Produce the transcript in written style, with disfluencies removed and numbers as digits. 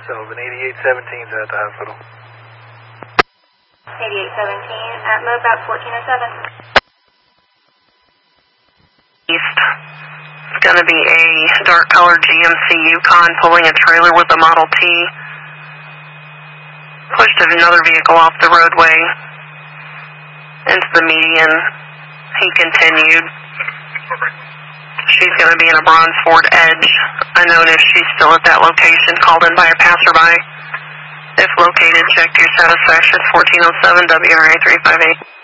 Sullivan, 8817's at the hospital. 8817 at Mobile 1407. East. It's going to be a dark colored GMC Yukon pulling a trailer with a Model T. Pushed another vehicle off the roadway into the median. He continued. She's going to be in a bronze Ford Edge. Unknown if she's still at that location, called in by a passerby. If located, check your satisfaction 1407 WRA 358.